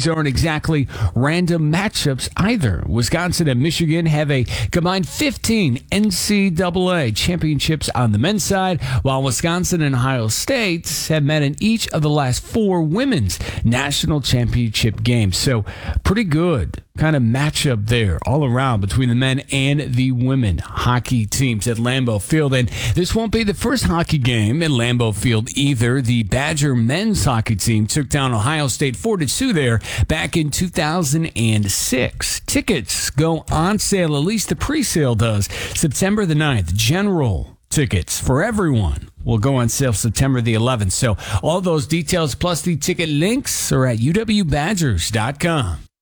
these aren't exactly random matchups either. Wisconsin and Michigan have a combined 15 NCAA championships on the men's side, while Wisconsin and Ohio State have met in each of the last 4 women's national championship games. So pretty good kind of matchup there all around between the men and the women hockey teams at Lambeau Field. And this won't be the first hockey game at Lambeau Field either. The Badger men's hockey team took down Ohio State 4-2 there back in 2006. Tickets go on sale, at least the pre-sale does, September the 9th. General tickets for everyone will go on sale September the 11th. So all those details plus the ticket links are at uwbadgers.com.